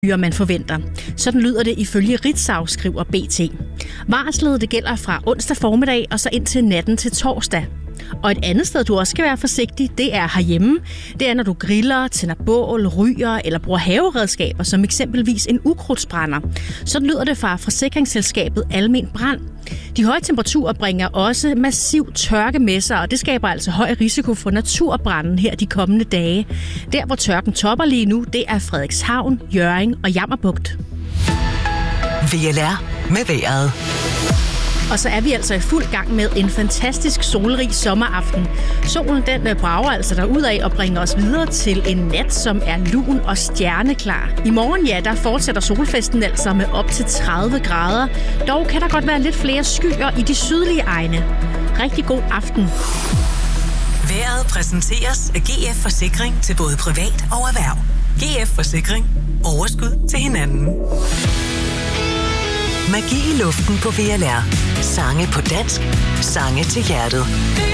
man forventer. Sådan lyder det ifølge Ritzau, skriver BT. Varslet det gælder fra onsdag formiddag og så ind til natten til torsdag. Og et andet sted, du også skal være forsigtig, det er herhjemme. Det er, når du griller, tænder bål, ryger eller bruger haveredskaber, som eksempelvis en ukrudtsbrænder. Sådan lyder det fra forsikringsselskabet Almen Brand. De høje temperaturer bringer også massiv tørke med sig, og det skaber altså høj risiko for naturbranden her de kommende dage. Der, hvor tørken topper lige nu, det er Frederikshavn, Hjørring og Jammerbugt. VLR med vejret. Og så er vi altså i fuld gang med en fantastisk solrig sommeraften. Solen den brager altså derudad og bringer os videre til en nat, som er lun og stjerneklar. I morgen, ja, der fortsætter solfesten altså med op til 30 grader. Dog kan der godt være lidt flere skyer i de sydlige egne. Rigtig god aften. Vejret præsenteres af GF Forsikring til både privat og erhverv. GF Forsikring. Overskud til hinanden. Magi i luften på VLR. Sange på dansk. Sange til hjertet.